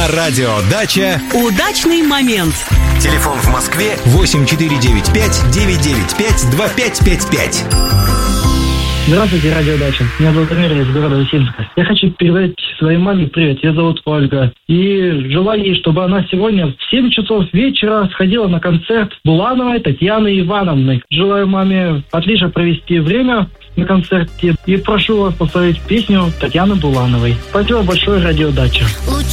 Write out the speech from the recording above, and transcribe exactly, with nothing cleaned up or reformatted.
На радио «Дача» удачный момент. Телефон в Москве восемь четыре девять пять девять девять пять два пять пять пять. Здравствуйте, радио «Дача». Меня зовут Амир, я из города Усинска. Я хочу передать своей маме привет. Ее зовут Ольга. И желаю ей, чтобы она сегодня в семь часов вечера сходила на концерт Булановой Татьяны Ивановны. Желаю маме отлично провести время на концерте. И прошу вас поставить песню Татьяны Булановой. Спасибо большое, радио «Дача».